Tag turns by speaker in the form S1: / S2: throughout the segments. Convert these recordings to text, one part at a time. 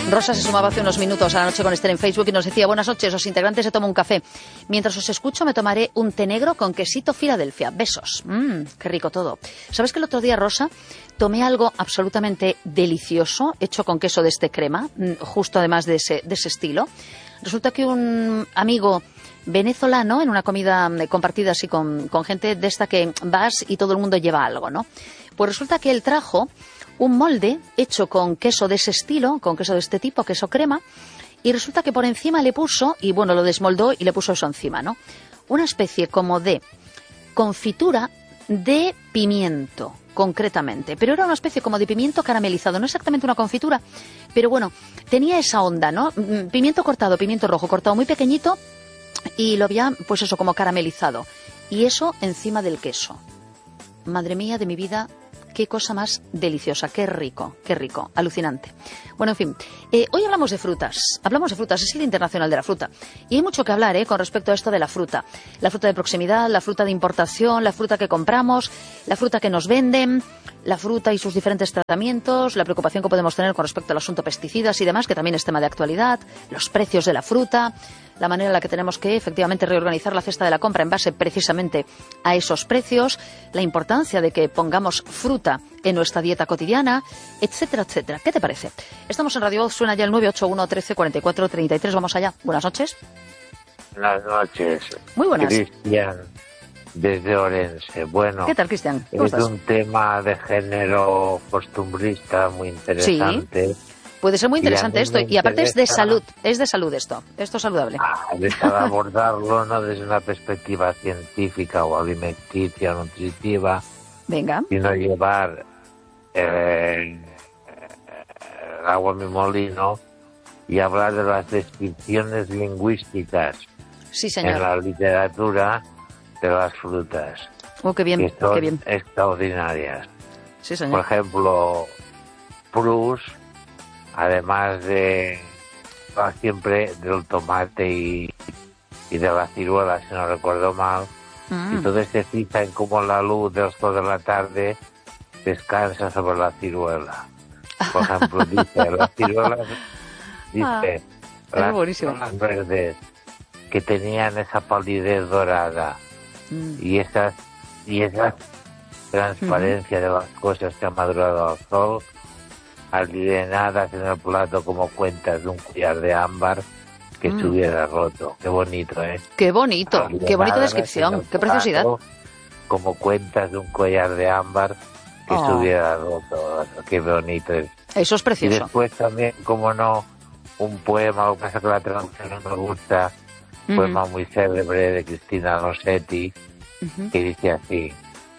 S1: Rosa se sumaba hace unos minutos a la noche con Esther en Facebook y nos decía: buenas noches, los integrantes se toman un café. Mientras os escucho me tomaré un té negro con quesito Filadelfia. Besos. Qué rico todo. ¿Sabes que el otro día, Rosa, tomé algo absolutamente delicioso, hecho con queso de este crema, justo además de ese estilo? Resulta que un amigo venezolano, en una comida compartida así con gente de esta que vas y todo el mundo lleva algo, ¿no? Pues resulta que él trajo un molde hecho con queso de ese estilo, con queso de este tipo, queso crema, y resulta que por encima le puso, y bueno, lo desmoldó y le puso eso encima, ¿no? Una especie como de confitura de pimiento, concretamente, pero era una especie como de pimiento caramelizado, no exactamente una confitura, pero bueno, tenía esa onda, ¿no? Pimiento cortado, pimiento rojo, cortado muy pequeñito, y lo había, pues eso, como caramelizado, y eso encima del queso. Madre mía de mi vida, qué cosa más deliciosa, qué rico, alucinante. Bueno, en fin, hoy hablamos de frutas, es el Día Internacional de la Fruta. Y hay mucho que hablar con respecto a esto de la fruta de proximidad, la fruta de importación, la fruta que compramos, la fruta que nos venden, la fruta y sus diferentes tratamientos, la preocupación que podemos tener con respecto al asunto pesticidas y demás, que también es tema de actualidad, los precios de la fruta, la manera en la que tenemos que efectivamente reorganizar la cesta de la compra en base precisamente a esos precios, la importancia de que pongamos fruta en nuestra dieta cotidiana, etcétera, etcétera. ¿Qué te parece? Estamos en Radio Voz, suena ya el 981 13 44 33. Vamos allá. Buenas noches.
S2: Buenas noches.
S1: Muy buenas.
S2: Cristian, desde Orense. Bueno,
S1: ¿qué tal, Cristian? ¿Cómo
S2: es
S1: estás?
S2: un tema de género costumbrista muy interesante.
S1: Sí. Puede ser muy interesante esto, y aparte es de salud esto es saludable.
S2: Para abordarlo no desde una perspectiva científica o alimenticia o nutritiva,
S1: Venga.
S2: sino llevar el agua a mi molino y hablar de las descripciones lingüísticas
S1: Sí, señor.
S2: en la literatura de las frutas.
S1: Oh, qué bien,
S2: Que son
S1: qué bien.
S2: extraordinarias.
S1: Sí, señor.
S2: Por ejemplo, Proust, además de siempre del tomate y de la ciruela, si no recuerdo mal, y todo se fija en cómo la luz de las 2 de la tarde descansa sobre la ciruela. Por ejemplo, dice, las ciruelas, dice, las verdes que tenían esa palidez dorada y esa transparencia de las cosas que han madurado al sol, alineadas en el plato como cuentas de un collar de ámbar que estuviera roto. Qué bonito, ¿eh?
S1: Qué bonito, qué bonita descripción, qué preciosidad.
S2: Como cuentas de un collar de ámbar que estuviera roto. Qué bonito es.
S1: Eso es precioso.
S2: Y después también, como no, un poema, lo que pasa que la traducción no me gusta, un poema muy célebre de Cristina Rossetti, que dice así: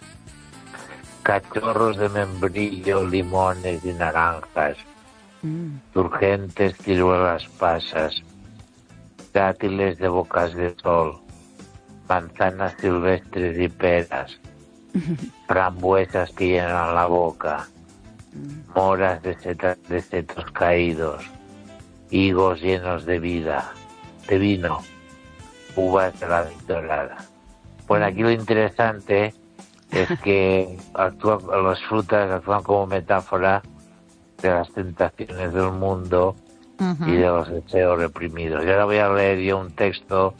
S2: cachorros de membrillo, limones y naranjas, turgentes ciruelas pasas, dátiles de bocas de sol, manzanas silvestres y peras, frambuesas que llenan la boca, moras de setos caídos, higos llenos de vida, de vino, uvas de la victorada. Bueno, aquí lo interesante es que las frutas actúan como metáfora de las tentaciones del mundo y de los deseos reprimidos. Y ahora voy a leer yo un texto.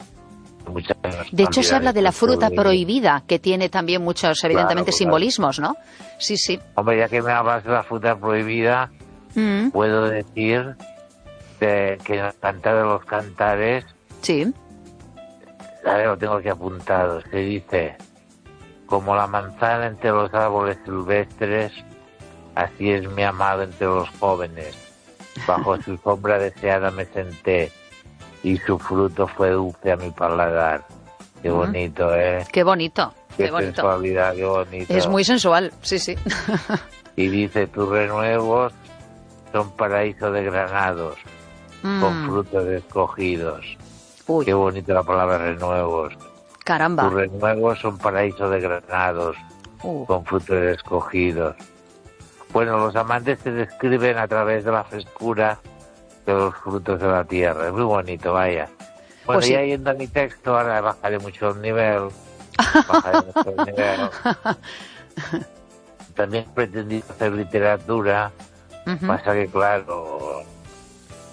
S1: De hecho, se habla de la fruta prohibida, que tiene también muchos, evidentemente, simbolismos, ¿no? Sí, sí.
S2: Hombre, ya que me hablas de la fruta prohibida, puedo decir que en el Cantar de los Cantares,
S1: sí,
S2: a ver, lo tengo aquí apuntado, se dice: como la manzana entre los árboles silvestres, así es mi amado entre los jóvenes. Bajo su sombra deseada me senté, y su fruto fue dulce a mi paladar. Qué bonito, ¿eh?
S1: Qué bonito,
S2: qué
S1: bonito.
S2: Sensualidad, qué bonito.
S1: Es muy sensual, sí, sí.
S2: Y dice: tus renuevos son paraíso de granados, con frutos escogidos.
S1: Uy.
S2: Qué bonita la palabra renuevos.
S1: Caramba.
S2: Tus renuevos son paraíso de granados, con frutos escogidos. Bueno, los amantes se describen a través de la frescura de los frutos de la tierra. Es muy bonito, vaya. Bueno,
S1: pues sí.
S2: Ya yendo a mi texto, ahora bajaré mucho el nivel. También pretendí hacer literatura, pasa que, claro,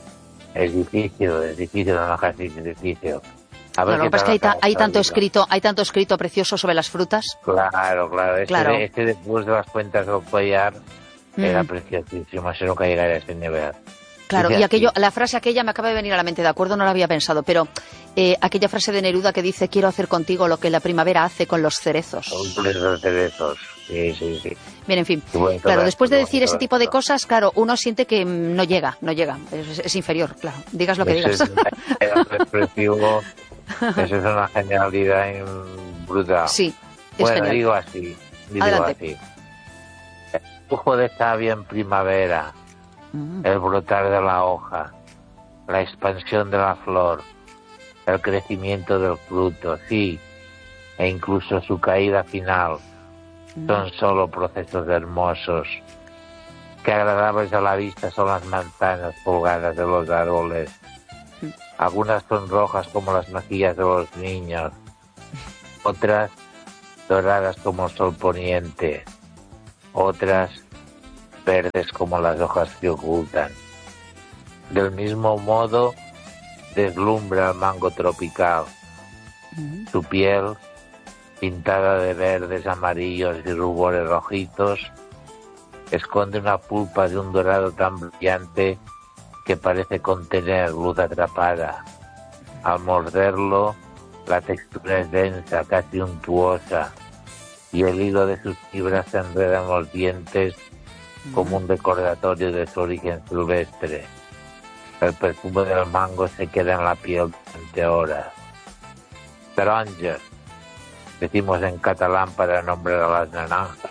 S2: Es difícil no ejercicio, es difícil. A ver
S1: Claro, lo que pasa es que hay tanto escrito precioso sobre las frutas.
S2: Claro. Este después de las cuentas del collar era preciosísimo, eso nunca llegaría a ese nivel.
S1: Claro,
S2: Dice
S1: y aquello,
S2: así,
S1: la frase aquella me acaba de venir a la mente, de acuerdo, no la había pensado, pero aquella frase de Neruda que dice: quiero hacer contigo lo que la primavera hace con los cerezos.
S2: los cerezos, sí.
S1: Bien, en fin,
S2: Bueno,
S1: claro, después de
S2: bueno,
S1: decir ese
S2: bueno.
S1: tipo de cosas, claro, uno siente que no llega, es inferior, claro, digas lo que digas.
S2: Eso es expresivo, eso es una genialidad brutal.
S1: Sí, es
S2: Bueno,
S1: genial.
S2: digo así.
S1: Adelante.
S2: El flujo de savia en primavera, el brotar de la hoja, la expansión de la flor, el crecimiento del fruto, sí, e incluso su caída final, son solo procesos hermosos. Qué agradables a la vista son las manzanas colgadas de los árboles. Algunas son rojas como las mejillas de los niños, otras doradas como el sol poniente, otras verdes como las hojas que ocultan. Del mismo modo, deslumbra el mango tropical. Su piel, pintada de verdes, amarillos y rubores rojizos, esconde una pulpa de un dorado tan brillante que parece contener luz atrapada. Al morderlo, la textura es densa, casi untuosa, y el hilo de sus fibras se enreda en los dientes como un recordatorio de su origen silvestre. El perfume del mango se queda en la piel durante horas. Taronges, decimos en catalán para nombrar a las naranjas.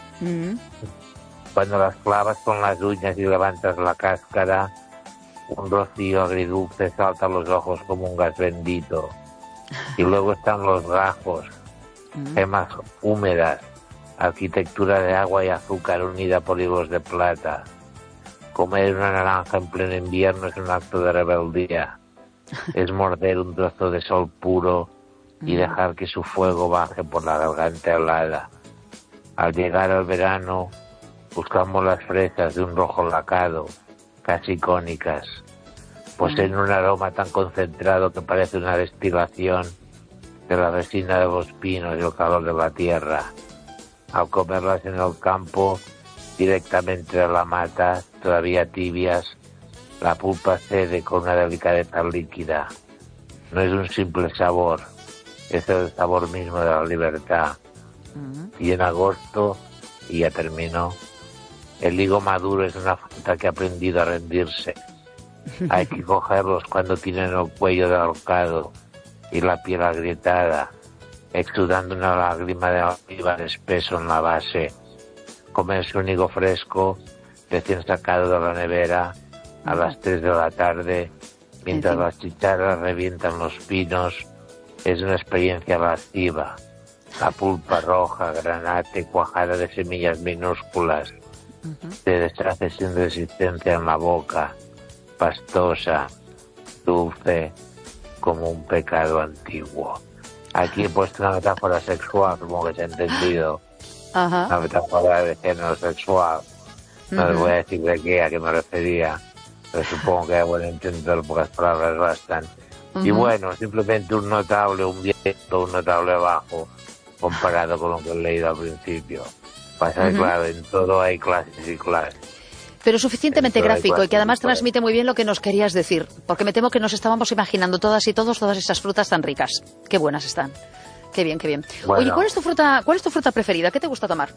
S2: Cuando las clavas con las uñas y levantas la cáscara, un rocío agridulce salta a los ojos como un gas bendito. Y luego están los gajos, gemas húmedas, arquitectura de agua y azúcar unida por hilos de plata. Comer una naranja en pleno invierno es un acto de rebeldía. Es morder un trozo de sol puro y dejar que su fuego baje por la garganta helada. Al llegar al verano, buscamos las fresas de un rojo lacado, casi icónicas. Poseen un aroma tan concentrado que parece una destilación de la resina de los pinos y el calor de la tierra. Al comerlas en el campo, directamente de la mata, todavía tibias, la pulpa cede con una delicadeza líquida. No es un simple sabor, es el sabor mismo de la libertad. Y en agosto, y ya terminó, el higo maduro es una fruta que ha aprendido a rendirse. Hay que cogerlos cuando tienen el cuello ahorcado y la piel agrietada, exudando una lágrima de almíbar espeso en la base. Comerse un higo fresco, recién sacado de la nevera, a las 3 de la tarde, mientras las chicharras revientan los pinos, es una experiencia lasciva. La pulpa roja, granate, cuajada de semillas minúsculas, se deshace sin resistencia en la boca, pastosa, dulce, como un pecado antiguo. Aquí he puesto una metáfora sexual, como que se ha entendido. Una metáfora de género sexual. No les voy a decir de qué, a qué me refería, pero supongo que es bueno entender, pocas palabras bastan. Y bueno, simplemente un notable, un viento, un notable bajo, comparado con lo que he leído al principio. Pasa que, claro, en todo hay clases y clases.
S1: Pero suficientemente gráfico y que además transmite muy bien lo que nos querías decir, porque me temo que nos estábamos imaginando todas y todos todas esas frutas tan ricas. Qué buenas están. Qué bien, qué bien.
S2: Bueno,
S1: oye, ¿cuál es tu fruta preferida? ¿Qué te gusta tomar?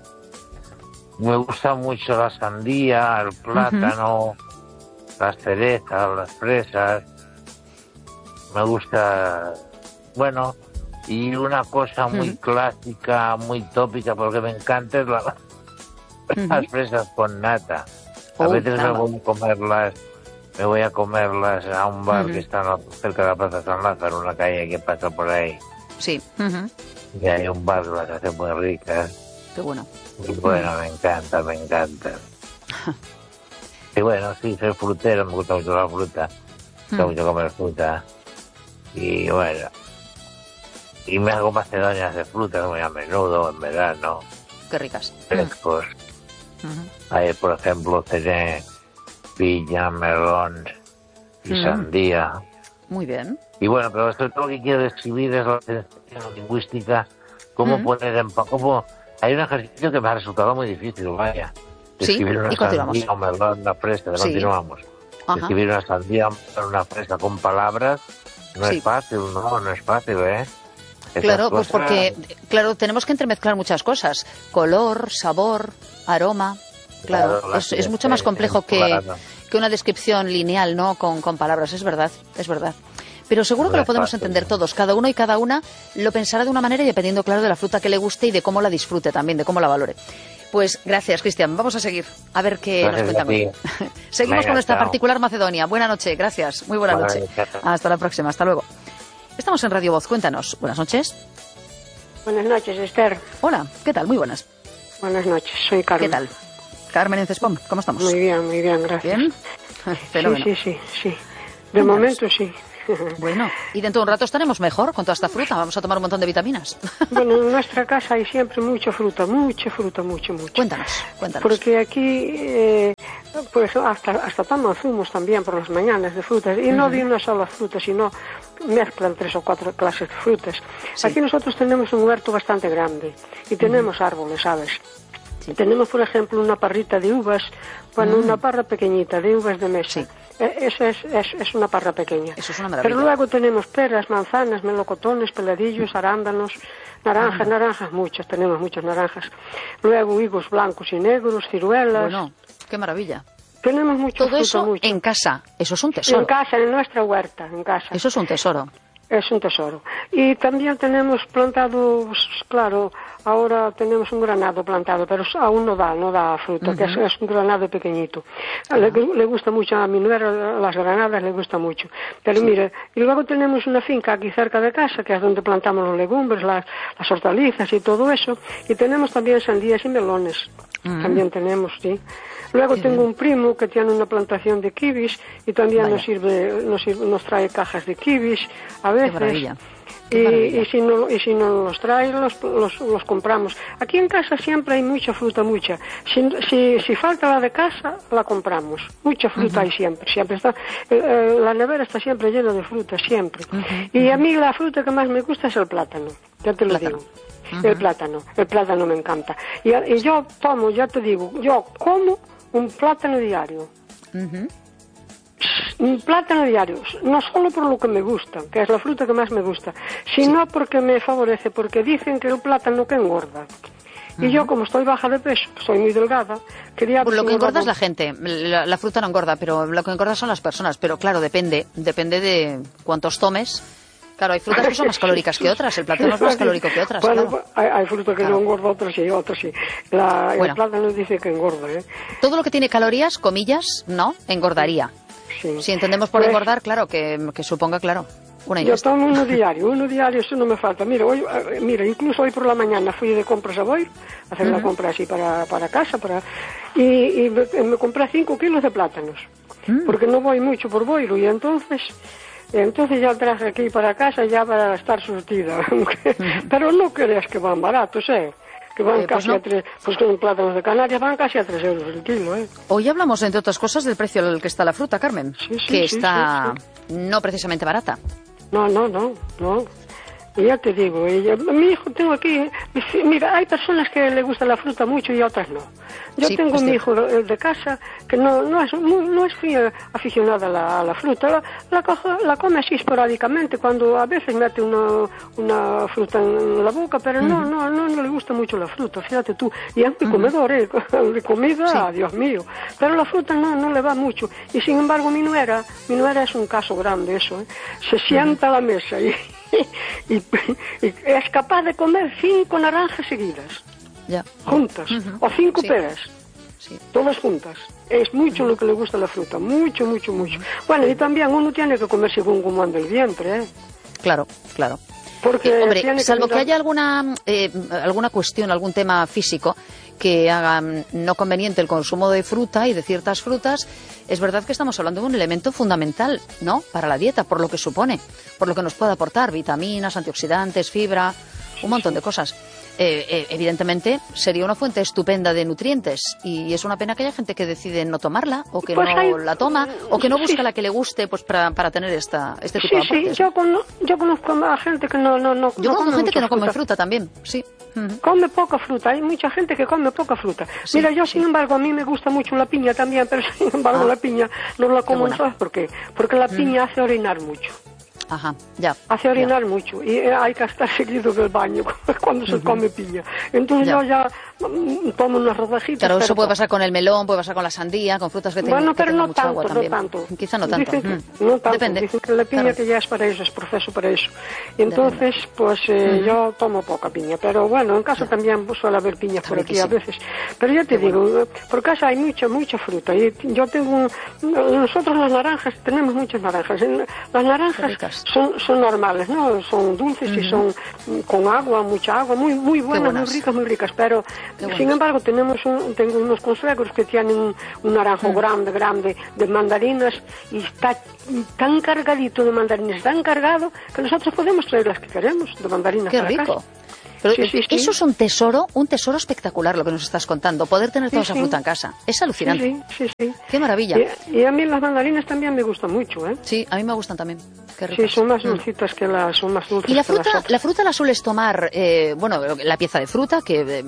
S2: Me gusta mucho la sandía, el plátano, las cerezas, las fresas. Me gusta, bueno, y una cosa muy clásica, muy tópica, porque me encanta es las fresas con nata. A veces me voy a comerlas a un bar que está cerca de la Plaza San Lázaro, una calle que pasa por ahí.
S1: Sí.
S2: Y hay un bar que las hace muy ricas.
S1: Qué bueno.
S2: Y bueno, me encanta. Y bueno, sí, soy frutero, me gusta mucho la fruta. Me gusta mucho comer fruta. Y bueno, y me hago macedonias de fruta muy a menudo, en verano.
S1: Qué ricas.
S2: Frescos. Ahí, por ejemplo, cené piña, melón, y sandía.
S1: Muy bien.
S2: Y bueno, pero sobre todo lo que quiero describir es la sensación lingüística, cómo poner en... Hay un ejercicio que me ha resultado muy difícil, vaya. Describir una sandía, un melón, una fresa, continuamos. Describir una sandía, una fresa con palabras no es fácil, no es fácil, ¿eh?
S1: Claro, pues porque, claro, tenemos que entremezclar muchas cosas. Color, sabor, aroma. Claro, es mucho más complejo que una descripción lineal, ¿no? Con palabras, es verdad, es verdad. Pero seguro que lo podemos entender todos. Cada uno y cada una lo pensará de una manera y dependiendo, claro, de la fruta que le guste y de cómo la disfrute también, de cómo la valore. Pues gracias, Cristian. Vamos a seguir a ver qué nos cuentan. Seguimos con nuestra particular Macedonia. Buena noche, gracias. Muy buena noche. Hasta la próxima, hasta luego. Estamos en Radio Voz, cuéntanos. Buenas noches.
S3: Buenas noches, Esther.
S1: Hola, ¿qué tal? Muy buenas.
S3: Buenas noches, soy Carmen.
S1: ¿Qué tal? Carmen en Cespón, ¿cómo estamos?
S3: Muy bien, gracias.
S1: ¿Bien? Fenómeno.
S3: Sí. De momento sí.
S1: Bueno, y dentro de un rato estaremos mejor con toda esta fruta. Vamos a tomar un montón de vitaminas.
S3: Bueno, en nuestra casa hay siempre mucha fruta, mucho.
S1: Cuéntanos.
S3: Porque aquí, pues hasta toman zumos también por las mañanas de frutas. Y no de una sola fruta, sino mezclan 3 o 4 clases de frutas. Sí. Aquí nosotros tenemos un huerto bastante grande y tenemos árboles, ¿sabes? Sí. Tenemos, por ejemplo, una parrita de uvas, una parra pequeñita de uvas de mesa. Sí. Eso es una parra pequeña.
S1: Eso es una maravilla.
S3: Pero luego tenemos peras, manzanas, melocotones, peladillos, arándanos, naranjas, tenemos muchas naranjas. Luego higos blancos y negros, ciruelas.
S1: Bueno, qué maravilla.
S3: Tenemos mucho
S1: todo eso
S3: mucho.
S1: En casa, eso es un tesoro.
S3: En casa, en nuestra huerta, en casa.
S1: Eso es un tesoro.
S3: Es un tesoro. Y también tenemos plantado, claro, ahora tenemos un granado plantado, pero aún no da fruta, que es un granado pequeñito. Le gusta mucho a mi nuera, las granadas le gusta mucho. Pero mire, y luego tenemos una finca aquí cerca de casa, que es donde plantamos los legumbres, las hortalizas y todo eso. Y tenemos también sandías y melones. También tenemos, sí. Luego tengo un primo que tiene una plantación de kibis y también nos trae cajas de kibis a veces.
S1: Qué maravilla.
S3: Y si no los trae, los compramos. Aquí en casa siempre hay mucha fruta, mucha. Si falta la de casa, la compramos. Mucha fruta hay siempre está. La nevera está siempre llena de fruta, siempre. Y a mí la fruta que más me gusta es el plátano, ya te lo digo. El plátano me encanta. Y yo tomo, ya te digo, yo como un plátano diario. Un plátano diario, no solo por lo que me gusta, que es la fruta que más me gusta, sino porque me favorece, porque dicen que el plátano que engorda. Y yo, como estoy baja de peso, soy muy delgada, quería...
S1: Pues lo que engorda es la gente, la fruta no engorda, pero lo que engorda son las personas. Pero claro, depende de cuántos tomes. Claro, hay frutas que son más calóricas que otras, el plátano es más calórico que otras.
S3: Bueno,
S1: claro.
S3: hay fruta que no engorda, otras sí. El plátano dice que engorda, ¿eh?
S1: Todo lo que tiene calorías, comillas, no, engordaría. Sí. Si entendemos por engordar, claro, que suponga, claro, una ingesta.
S3: Yo tomo uno diario, eso no me falta. Mira, incluso hoy por la mañana fui de compras a Boiro, a hacer la compra así para casa, y me compré 5 kilos de plátanos, porque no voy mucho por Boiro, y entonces ya traje aquí para casa ya para estar surtida. Pero no creas que van baratos, que van casi a 3, pues con plátanos de Canarias van casi a 3 euros el kilo,
S1: Hoy hablamos, entre otras cosas, del precio al que está la fruta, Carmen, que está no precisamente barata.
S3: No. Y ya te digo, mi hijo tengo aquí, mira, hay personas que le gusta la fruta mucho y otras no. Yo tengo mi hijo de casa que no es muy aficionada a la fruta, la come así esporádicamente, cuando a veces mete una fruta en la boca, pero no le gusta mucho la fruta, fíjate tú. Y es muy comedor, de comida, Dios mío. Pero la fruta no le va mucho. Y sin embargo mi nuera es un caso grande eso, Se sienta a la mesa y es capaz de comer 5 naranjas seguidas, juntas, o 5 peras, todas juntas. Es mucho lo que le gusta la fruta, mucho. Bueno, y también uno tiene que comer según cómo anda el vientre,
S1: Claro.
S3: Porque
S1: hombre, salvo que haya alguna cuestión, algún tema físico que haga no conveniente el consumo de fruta y de ciertas frutas, es verdad que estamos hablando de un elemento fundamental, ¿no?, para la dieta, por lo que supone, por lo que nos puede aportar vitaminas, antioxidantes, fibra, un montón de cosas. evidentemente sería una fuente estupenda de nutrientes, y es una pena que haya gente que decide no tomarla, o que
S3: pues
S1: no la toma, o que no busca la que le guste, pues para tener este tipo de aportes.
S3: Sí, yo conozco a gente que no
S1: yo conozco gente que no come
S3: fruta.
S1: fruta también, sí.
S3: Come poca fruta, hay mucha gente que come poca fruta.
S1: Sí,
S3: mira, yo sin embargo, a mí me gusta mucho la piña también, pero sin embargo la piña no la como, ¿no sabes por qué? Porque la piña hace orinar mucho.
S1: Ajá, ya.
S3: Hace orinar mucho y hay que estar seguido del baño cuando se come piña. Entonces yo ya tomo unas rodajitas.
S1: Claro, eso puede pasar con el melón, puede pasar con la sandía, con frutas que tengan mucha agua también.
S3: No tanto.
S1: Quizá no tanto.
S3: No tanto.
S1: Depende.
S3: Dicen que la piña que ya es para eso, es proceso para eso. Y entonces, pues yo tomo poca piña. Pero bueno, en casa también suele haber piña por aquí a veces. Pero ya te digo, por casa hay mucha fruta. Y yo tengo, nosotros las naranjas, tenemos muchas naranjas. Las naranjas son normales, ¿no? Son dulces y son con agua, mucha agua, muy buenas, muy ricas, pero sin embargo tengo unos consuegros que tienen un naranjo grande de mandarinas y está tan cargadito de mandarinas, tan cargado que nosotros podemos traer las que queremos de mandarinas.
S1: ¡Qué rico! Casa. Pero eso es un tesoro espectacular lo que nos estás contando, poder tener toda esa fruta en casa. Es alucinante.
S3: Sí.
S1: ¡Qué maravilla!
S3: Y a mí las mandarinas también me gustan mucho, ¿eh?
S1: Sí, a mí me gustan también. Qué ricas.
S3: Sí, son más dulcitas son más dulces.
S1: ¿Y la fruta la sueles tomar, la pieza de fruta, que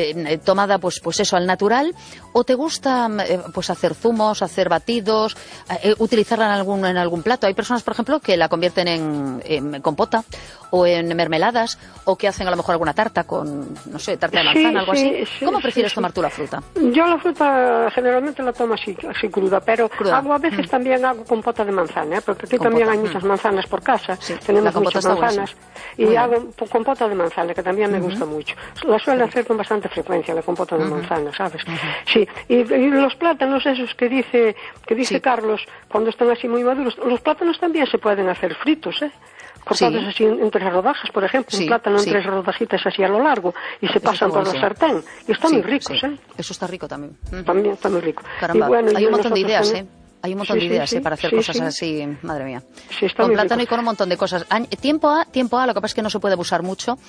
S1: tomada pues eso al natural, o te gusta pues hacer zumos, hacer batidos, utilizarla en algún plato? Hay personas, por ejemplo, que la convierten en compota o en mermeladas, o que hacen a lo mejor alguna tarta con, no sé, tarta de manzana, algo así. ¿Cómo prefieres tomar tú la fruta?
S3: Yo la fruta generalmente la tomo así cruda, pero hago a veces también hago compota de manzana, porque aquí también hay muchas manzanas por casa, tenemos muchas manzanas, y hago compota de manzana, que también me gusta mucho. La suelo hacer con bastante frecuencia, la compota de manzana, ¿sabes? Sí, y los plátanos esos que dice Carlos, cuando están así muy maduros, los plátanos también se pueden hacer fritos, cortados así en 3 rodajas, por ejemplo, un plátano en 3 rodajitas así a lo largo, y se pasan por la sartén, y están muy ricos, Eso
S1: está rico también.
S3: También está muy rico.
S1: Caramba, y bueno, hay un montón de ideas, Hay un montón de ideas para hacer cosas así, madre mía. Con plátano y con un montón de cosas. Tiempo A, lo que pasa es que no se puede abusar mucho.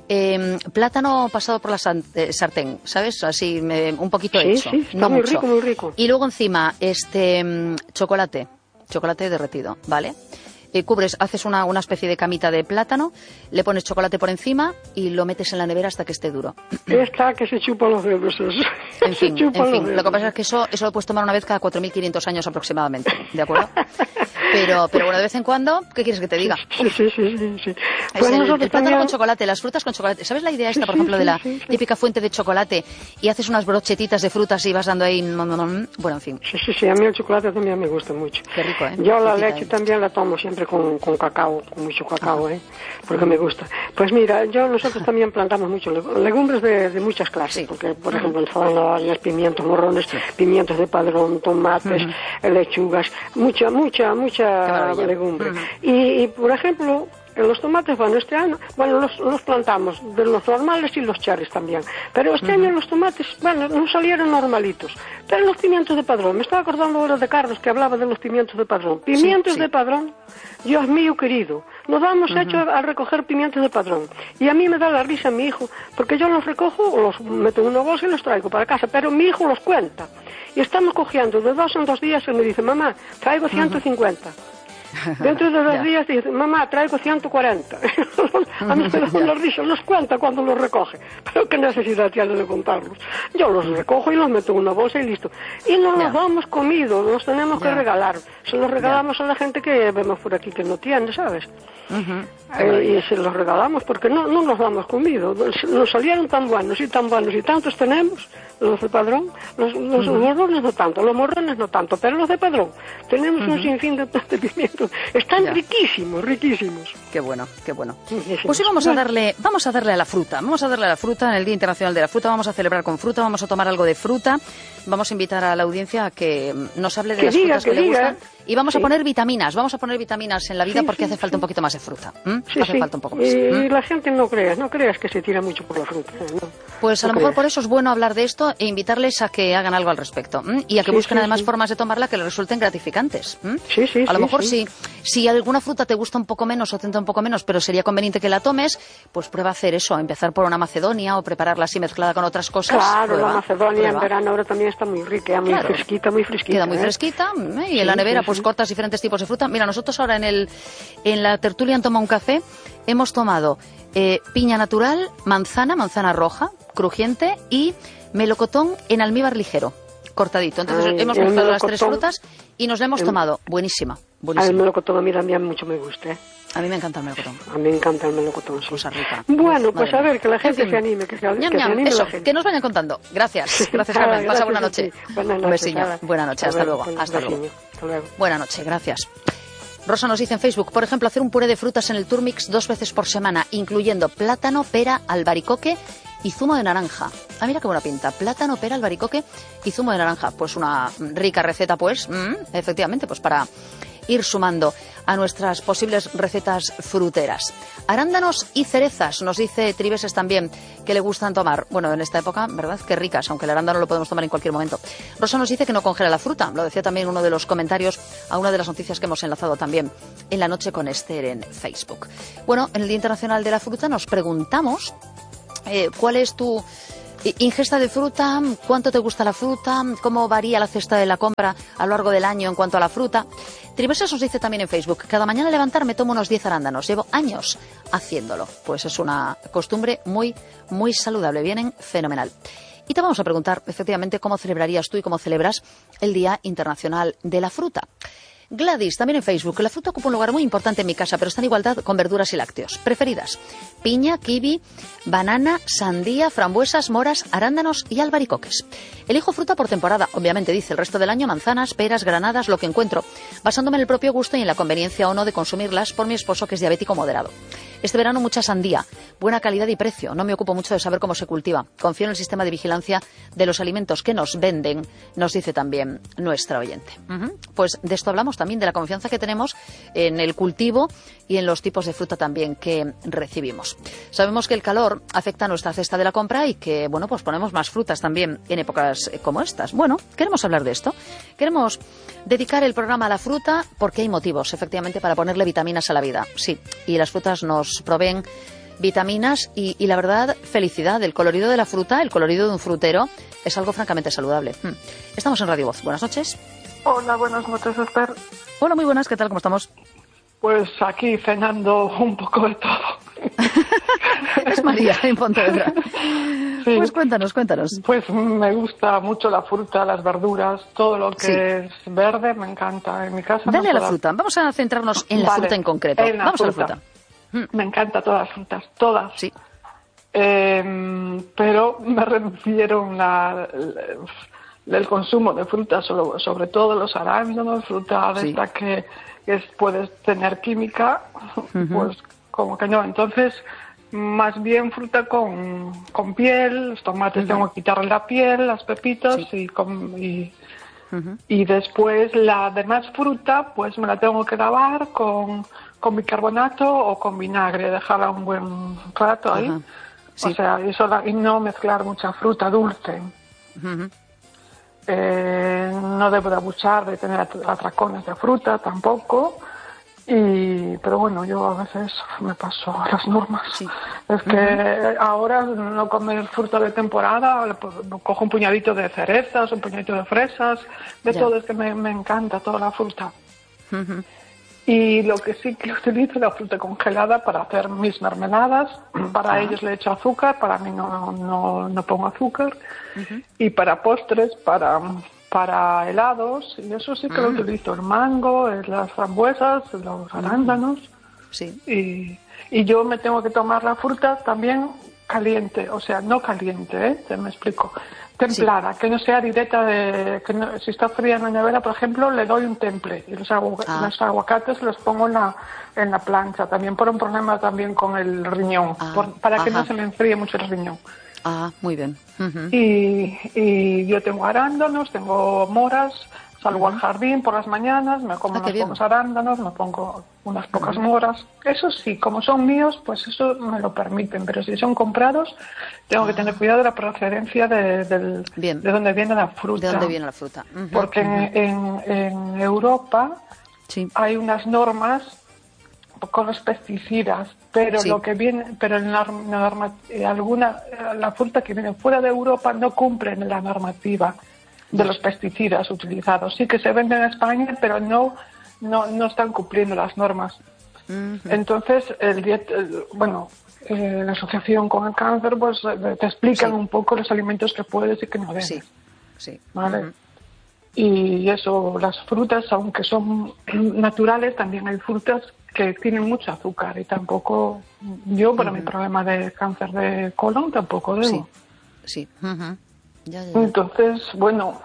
S1: Plátano pasado por la sartén, ¿sabes? Así, un poquito hecho, no
S3: muy
S1: mucho.
S3: Muy rico.
S1: Y luego encima, chocolate derretido, ¿vale? Haces una especie de camita de plátano, le pones chocolate por encima y lo metes en la nevera hasta que esté duro.
S3: Está que se chupa los dedos.
S1: En fin, lo que pasa es que eso lo puedes tomar una vez cada 4.500 años aproximadamente, ¿de acuerdo? Pero bueno, de vez en cuando, ¿qué quieres que te diga?
S3: Sí.
S1: Pues el plátano con chocolate, las frutas con chocolate. ¿Sabes la idea esta, por ejemplo, de la típica fuente de chocolate y haces unas brochetitas de frutas y vas dando ahí... Bueno, en fin.
S3: Sí, a mí el chocolate también me gusta mucho.
S1: Qué rico, ¿eh?
S3: Yo la leche también la tomo siempre con cacao, con mucho cacao, porque me gusta. Pues mira, nosotros también plantamos mucho legumbres de muchas clases, porque por ejemplo zanahorias, pimientos, morrones, pimientos de padrón, tomates, lechugas, mucha legumbre. Y por ejemplo, los tomates, este año, los plantamos, de los normales y los cherries también. Pero este año los tomates, no salieron normalitos. Pero los pimientos de padrón, me estaba acordando ahora de Carlos que hablaba de los pimientos de padrón. Pimientos de padrón, Dios mío querido, nos vamos hecho a recoger pimientos de padrón. Y a mí me da la risa mi hijo, porque yo los recojo, los meto en una bolsa y los traigo para casa, pero mi hijo los cuenta. Y estamos cogiendo de 2 en 2 días y me dice, mamá, traigo 150. Dentro de 2 días dice, mamá, traigo 140. A mí me da la risa, los cuenta cuando los recoge. Pero qué necesidad tiene de contarlos. Yo los recojo y los meto en una bolsa y listo. Y no los damos comido, los tenemos que regalar. Se los regalamos a la gente que vemos por aquí que no tiene, ¿sabes? Y se los regalamos porque no los damos comido. Nos salieron tan buenos y tantos tenemos, los de padrón. Los morrones no tanto, los morrones no tanto, pero los de padrón tenemos un sinfín de pimientos. Están riquísimos.
S1: Qué bueno. Pues sí, vamos a darle a la fruta. Vamos a darle a la fruta en el Día Internacional de la Fruta. Vamos a celebrar con fruta, vamos a tomar algo de fruta. Vamos a invitar a la audiencia a que nos hable de las frutas que le gustan. Y vamos a poner vitaminas. Vamos a poner vitaminas en la vida porque hace falta un poquito más de fruta. Hace falta un poco más.
S3: Y la gente no creas que se tira mucho por la fruta.
S1: Pues a lo mejor por eso es bueno hablar de esto e invitarles a que hagan algo al respecto. Y a que busquen además formas de tomarla que les resulten gratificantes. A lo mejor sí. si alguna fruta te gusta un poco menos o te entra un poco menos, pero sería conveniente que la tomes, pues prueba a hacer eso, a empezar por una macedonia o prepararla así mezclada con otras cosas.
S3: Claro, la macedonia en verano ahora también está muy rica, muy fresquita, muy fresquita.
S1: Queda muy fresquita, y en la nevera pues cortas diferentes tipos de fruta. Mira, nosotros ahora en la tertulia en Toma un Café hemos tomado piña natural, manzana roja, crujiente, y melocotón en almíbar ligero, cortadito. Entonces hemos mezclado las tres frutas y nos la hemos tomado. Buenísima.
S3: El melocotón a mí también mucho me gusta.
S1: A mí me encanta el melocotón.
S3: A mí me encanta el melocotón.
S1: Cosa rica.
S3: Bueno, pues a ver, que la gente se anime, que se anime
S1: eso,
S3: la gente.
S1: que nos vayan contando. Gracias, Carmen. Pasa buena noche.
S3: Un
S1: besiño. Buena noche, hasta luego. Hasta luego. Buena noche, gracias. Rosa nos dice en Facebook, por ejemplo, hacer un puré de frutas en el Turmix 2 veces por semana, incluyendo plátano, pera, albaricoque y zumo de naranja. Ah, mira qué buena pinta. Plátano, pera, albaricoque y zumo de naranja. Pues una rica receta, pues, efectivamente, pues para ir sumando a nuestras posibles recetas fruteras. Arándanos y cerezas, nos dice Triveses también, que le gustan tomar. Bueno, en esta época, ¿verdad? Qué ricas, aunque el arándano lo podemos tomar en cualquier momento. Rosa nos dice que no congela la fruta. Lo decía también uno de los comentarios a una de las noticias que hemos enlazado también en la noche con Esther en Facebook. Bueno, en el Día Internacional de la Fruta nos preguntamos ¿cuál es tu ingesta de fruta? ¿Cuánto te gusta la fruta? ¿Cómo varía la cesta de la compra a lo largo del año en cuanto a la fruta? Triveses nos dice también en Facebook, cada mañana al levantarme tomo unos 10 arándanos. Llevo años haciéndolo. Pues es una costumbre muy, muy saludable. Vienen fenomenal. Y te vamos a preguntar, efectivamente, cómo celebrarías tú y cómo celebras el Día Internacional de la Fruta. Gladys, también en Facebook. La fruta ocupa un lugar muy importante en mi casa, pero está en igualdad con verduras y lácteos. Preferidas: piña, kiwi, banana, sandía, frambuesas, moras, arándanos y albaricoques. Elijo fruta por temporada, obviamente, dice. El resto del año manzanas, peras, granadas, lo que encuentro, basándome en el propio gusto y en la conveniencia o no de consumirlas por mi esposo, que es diabético moderado. Este verano mucha sandía, buena calidad y precio. No me ocupo mucho de saber cómo se cultiva. Confío en el sistema de vigilancia de los alimentos que nos venden, nos dice también nuestra oyente. Pues de esto hablamos también, de la confianza que tenemos en el cultivo y en los tipos de fruta también que recibimos. Sabemos que el calor afecta a nuestra cesta de la compra y que, bueno, pues ponemos más frutas también en épocas como estas. Bueno, queremos hablar de esto. Queremos dedicar el programa a la fruta porque hay motivos, efectivamente, para ponerle vitaminas a la vida. Sí, y las frutas nos proveen vitaminas y la verdad, felicidad. El colorido de la fruta, el colorido de un frutero, es algo francamente saludable. Estamos en Radio Voz. Buenas noches.
S4: Hola, buenas noches, Esther.
S1: Hola, muy buenas. ¿Qué tal? ¿Cómo estamos?
S4: Pues aquí cenando un poco de todo.
S1: Es María en Pontevedra.
S4: Sí.
S1: Pues cuéntanos.
S4: Pues me gusta mucho la fruta, las verduras, todo lo que es verde me encanta. En mi casa.
S1: Dale a la fruta. Vamos a centrarnos en la fruta en concreto. Vamos a la fruta.
S4: Me encanta todas las frutas, todas.
S1: Sí.
S4: Pero me reducieron el consumo de frutas, sobre todo los arándanos, fruta de esta que puedes tener química, pues como que no. Entonces, más bien fruta con piel, los tomates tengo que quitarle la piel, las pepitas y después la demás fruta pues me la tengo que lavar con bicarbonato o con vinagre, dejarla un buen rato ahí. O sea, y no mezclar mucha fruta dulce. No debo de abusar de tener atracones de fruta tampoco. Pero bueno, yo a veces me paso a las normas. Sí. Es que ahora no comer fruta de temporada, cojo un puñadito de cerezas, un puñadito de fresas, de todo, es que me encanta toda la fruta. Y lo que sí que utilizo es la fruta congelada para hacer mis mermeladas. Para ellos le echo azúcar, para mí no pongo azúcar. Y para postres, para helados, y eso sí que lo utilizo, el mango, las frambuesas, los arándanos. Sí. Y yo me tengo que tomar la fruta también caliente, o sea, no caliente, te me explico. Templada, que no sea directa si está fría en la nevera, por ejemplo, le doy un temple. Y los aguacates los pongo en la plancha, también por un problema también con el riñón, para que no se me enfríe mucho el riñón.
S1: Muy bien.
S4: Y yo tengo arándanos, tengo moras, salgo al jardín por las mañanas, me como unos pocos arándanos, me pongo unas pocas moras. Eso sí, como son míos, pues eso me lo permiten, pero si son comprados, tengo que tener cuidado de la procedencia de dónde viene la fruta.
S1: De dónde viene la fruta.
S4: Porque en Europa hay unas normas con los pesticidas, pero lo que viene, pero en la fruta que viene fuera de Europa no cumplen la normativa de los pesticidas utilizados. Sí que se venden en España, pero no están cumpliendo las normas. Entonces, la asociación con el cáncer, pues te explican un poco los alimentos que puedes y que no debes. ¿Vale? Y eso, las frutas, aunque son naturales, también hay frutas que tienen mucho azúcar y tampoco, yo por mi problema de cáncer de colon tampoco debo. Ya.
S1: Entonces,
S4: bueno,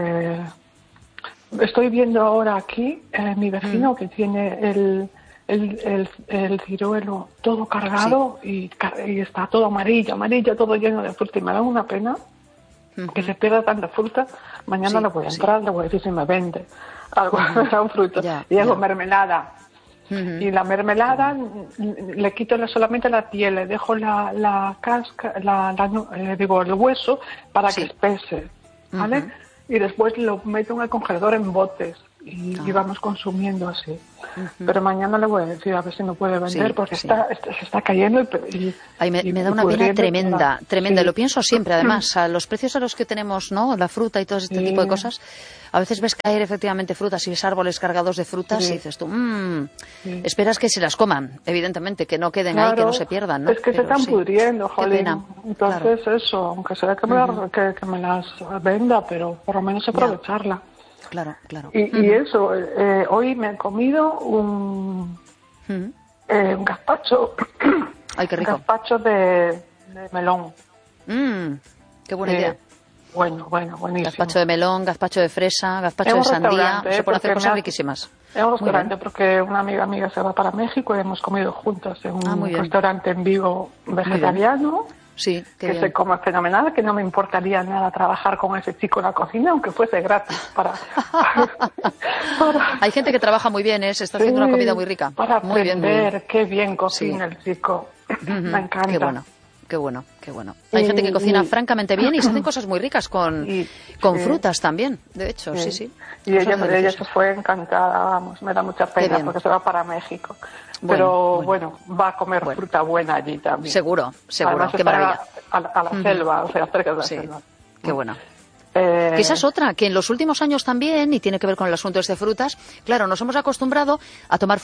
S4: estoy viendo ahora aquí mi vecino que tiene el ciruelo todo cargado y está todo amarillo, todo lleno de fruta y me da una pena que se pierda tanta fruta. Mañana le voy a entrar, le voy a decir si me vende algo, un fruto. Y hago mermelada. Y la mermelada le quito solamente la piel, le dejo la casca, el hueso para que espese, ¿vale? Y después lo meto en el congelador en botes y vamos consumiendo así. Pero mañana le voy a decir a ver si no puede vender porque se está cayendo
S1: me da una pena tremenda. Y lo pienso siempre, además, a los precios a los que tenemos, ¿no? La fruta y todo este tipo de cosas. A veces ves caer efectivamente frutas y ves árboles cargados de frutas y dices tú, esperas que se las coman, evidentemente, que no queden ahí, que no se pierdan, ¿no?
S4: Es que se están pudriendo, jolín. Entonces eso, aunque sea que me las venda, pero por lo menos aprovecharla.
S1: Claro.
S4: Y eso, hoy me he comido un gazpacho.
S1: Ay, qué rico.
S4: Un gazpacho de melón.
S1: Qué buena idea.
S4: Bueno, buenísimo.
S1: Gazpacho de melón, gazpacho de fresa, gazpacho de sandía. Se pueden hacer cosas riquísimas.
S4: Es un restaurante porque una amiga se va para México y hemos comido juntas en un restaurante en Vigo vegetariano.
S1: Sí,
S4: que se come fenomenal, que no me importaría nada trabajar con ese chico en la cocina, aunque fuese gratis.
S1: Hay gente que trabaja muy bien, se está haciendo una comida muy rica.
S4: Para
S1: muy
S4: aprender
S1: bien.
S4: Qué bien cocina el chico. Me encanta.
S1: Qué bueno. Hay gente que cocina francamente bien y se hacen cosas muy ricas con frutas también, de hecho, sí.
S4: Y ella se fue encantada, vamos, me da mucha pena porque se va para México. Pero bueno, va a comer fruta buena allí también.
S1: Seguro,
S4: además,
S1: qué maravilla.
S4: A la selva, o sea, cerca de la selva.
S1: Qué bueno. Que esa es otra, que en los últimos años también, y tiene que ver con el asunto de frutas, claro, nos hemos acostumbrado a tomar